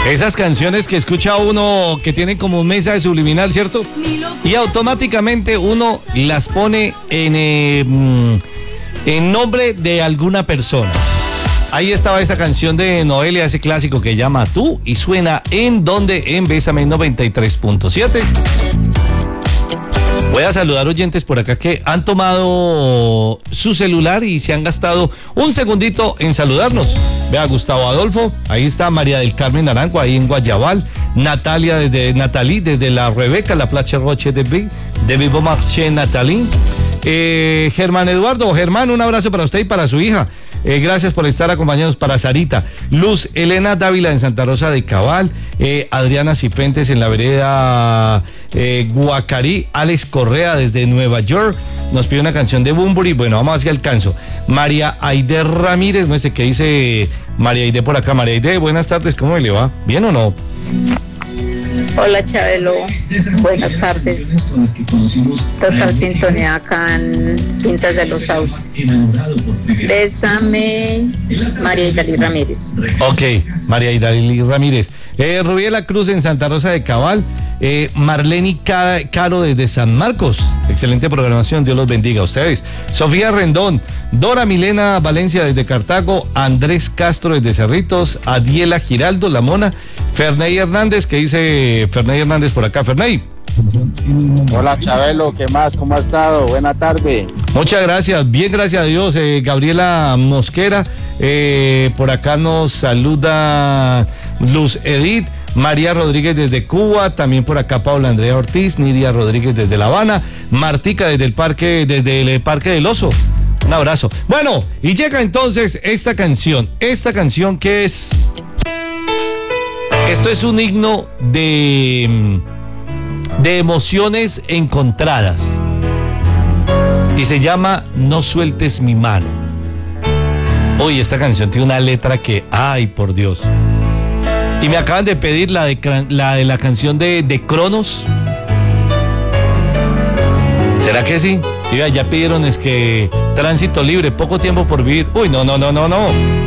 Esas canciones que escucha uno que tienen como un mensaje subliminal, ¿cierto? Y automáticamente uno las pone en nombre de alguna persona. Ahí estaba esa canción de Noelia, ese clásico que llama Tú, y suena en Bésame 93.7. Voy a saludar oyentes por acá que han tomado su celular y se han gastado un segundito en saludarnos. Vea, Gustavo Adolfo, ahí está María del Carmen Naranjo, ahí en Guayabal, Natalie desde la Rebeca, la Placha Roche de Vivo Marché, Natalie. Germán Eduardo, Germán, un abrazo para usted y para su hija. Gracias por estar acompañados. Para Sarita, Luz Elena Dávila en Santa Rosa de Cabal, Adriana Cifuentes en la vereda Guacarí, Alex Correa desde Nueva York nos pide una canción de Bunbury. Bueno, vamos a ver si alcanzo. María Aide Ramírez, no sé qué dice María Aide por acá. María Aide, buenas tardes, ¿cómo le va? ¿Bien o no? Hola Chabelo, buenas tardes. Total sintonía acá en Quintas de los Sauces. Bésame, María Idalí Ramírez. Ok, María Idalí Ramírez. Rubiela Cruz en Santa Rosa de Cabal. Marlene Caro desde San Marcos. Excelente programación, Dios los bendiga a ustedes. Sofía Rendón, Dora Milena Valencia desde Cartago, Andrés Castro desde Cerritos, Adiela Giraldo, La Mona, Ferney Hernández, que dice Ferney Hernández por acá. Ferney. Hola Chabelo, ¿qué más? ¿Cómo ha estado? Buena tarde. Muchas gracias, bien, gracias a Dios. Gabriela Mosquera, por acá nos saluda Luz Edith, María Rodríguez desde Cuba, también por acá Paula Andrea Ortiz, Nidia Rodríguez desde La Habana, Martica desde el Parque del Oso. Un abrazo. Bueno, y llega entonces esta canción que es... Esto es un himno de emociones encontradas y se llama No sueltes mi mano. Oye, esta canción tiene una letra que, ay, por Dios. Y me acaban de pedir la de la canción de Cronos. ¿Será que sí? Ya pidieron es que Tránsito Libre, Poco Tiempo por Vivir. Uy, no.